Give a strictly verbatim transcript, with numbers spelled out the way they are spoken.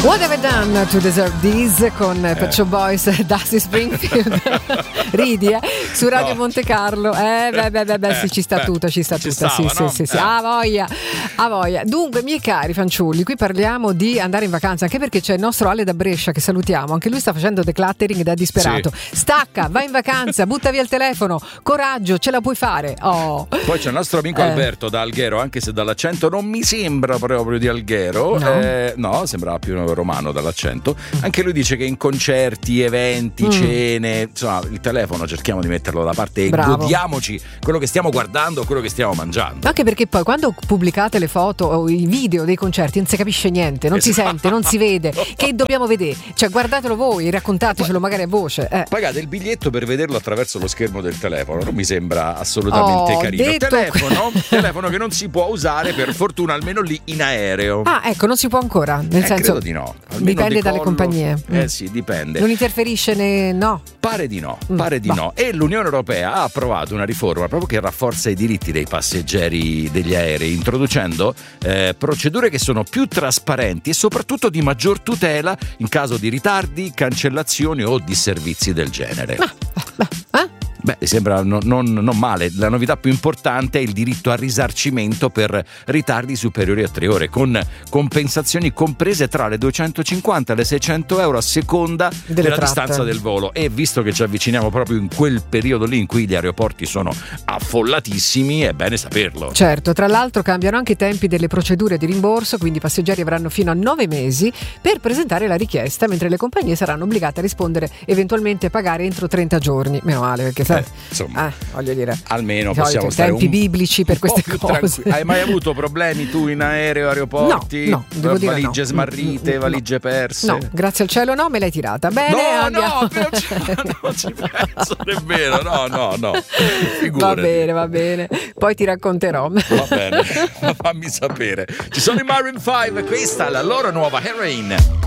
What have I done to deserve this con eh. Pet Shop Boys e Dusty Springfield? Ridi, eh? Su Radio no. Monte Carlo. Eh, beh, beh, beh, beh, sì, ci sta tutto, ci sta ci tutta. stava, sì, no? sì, sì, sì. Eh. Ah, voglia, ah, voglia. Dunque, miei cari fanciulli, qui parliamo di andare in vacanza, anche perché c'è il nostro Ale da Brescia, che salutiamo. Anche lui sta facendo decluttering ed è disperato. Sì. Stacca, vai in vacanza, butta via il telefono, coraggio, ce la puoi fare. Oh. Poi c'è il nostro amico eh. Alberto da Alghero, anche se dall'accento non mi sembra proprio di Alghero. No, eh, no sembrava più romano dall'accento. Anche lui dice che in concerti, eventi, mm. cene, insomma, il telefono cerchiamo di metterlo da parte e Bravo. godiamoci quello che stiamo guardando, quello che stiamo mangiando. Anche perché poi quando pubblicate le foto o i video dei concerti non si capisce niente, non esatto. si sente, non si vede. Che dobbiamo vedere? Cioè, guardatelo voi, raccontatecelo magari a voce. Eh. Pagate il biglietto per vederlo attraverso lo schermo del telefono, non mi sembra assolutamente oh, carino. Detto... Telefono, telefono che non si può usare, per fortuna, almeno lì in aereo. Ah, ecco, non si può ancora. Nel eh, senso, credo di no. Almeno dipende decollo, dalle compagnie. Eh sì, dipende. Non interferisce né no? Pare di no, pare mm, di bah. no. E l'Unione Europea ha approvato una riforma proprio che rafforza i diritti dei passeggeri degli aerei, introducendo eh, procedure che sono più trasparenti e soprattutto di maggior tutela in caso di ritardi, cancellazioni o disservizi del genere. Ah, ah, ah. Beh, sembra non, non, non male. La novità più importante è il diritto al risarcimento per ritardi superiori a tre ore, con compensazioni comprese tra le duecentocinquanta e le seicento euro a seconda delle della tratte. distanza del volo. E visto che ci avviciniamo proprio in quel periodo lì in cui gli aeroporti sono affollatissimi, è bene saperlo. Certo, tra l'altro cambiano anche i tempi delle procedure di rimborso, quindi i passeggeri avranno fino a nove mesi per presentare la richiesta, mentre le compagnie saranno obbligate a rispondere, eventualmente a pagare entro trenta giorni. Meno male, perché Eh, insomma, eh, voglio dire, almeno possiamo stare tempi un, biblici per queste cose. Hai mai avuto problemi tu in aereo, aeroporti? No, no, devo dire valigie no. smarrite, no. valigie perse? No, grazie al cielo no, me l'hai tirata. Bene, no, andiamo. no, non ci, non ci penso nemmeno. No, no, no. Figurati. Va bene, va bene. Poi ti racconterò. Va bene, fammi sapere. Ci sono i Maroon five, questa è la loro nuova Heroin.